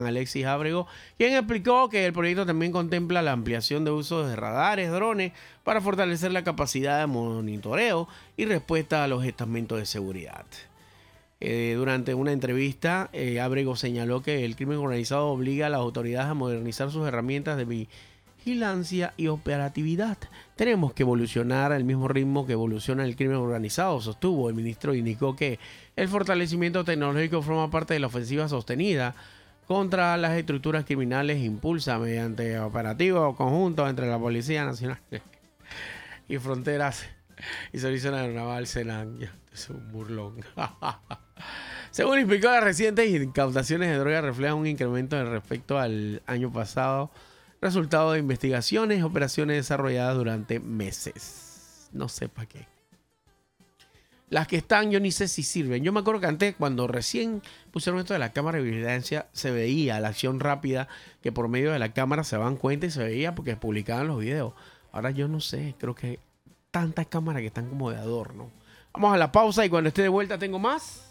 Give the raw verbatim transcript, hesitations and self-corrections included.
Alexis Ábrego, quien explicó que el proyecto también contempla la ampliación de uso de radares, drones, para fortalecer la capacidad de monitoreo y respuesta a los estamentos de seguridad. Eh, durante una entrevista, eh, Ábrego señaló que el crimen organizado obliga a las autoridades a modernizar sus herramientas de vigilancia y operatividad. Tenemos que evolucionar al mismo ritmo que evoluciona el crimen organizado, sostuvo. El ministro indicó que el fortalecimiento tecnológico forma parte de la ofensiva sostenida contra las estructuras criminales, impulsa mediante operativos conjuntos entre la Policía Nacional y Fronteras y Servicio Naval Senan. Es un burlón. Según explicó, las recientes incautaciones de drogas reflejan un incremento respecto al año pasado, resultado de investigaciones y operaciones desarrolladas durante meses. No sé para qué. Las que están, yo ni sé si sirven. Yo me acuerdo que antes, cuando recién pusieron esto de la cámara de vigilancia, se veía la acción rápida, que por medio de la cámara se daban cuenta y se veía porque publicaban los videos. Ahora yo no sé, creo que hay tantas cámaras que están como de adorno. Vamos a la pausa y cuando esté de vuelta tengo más.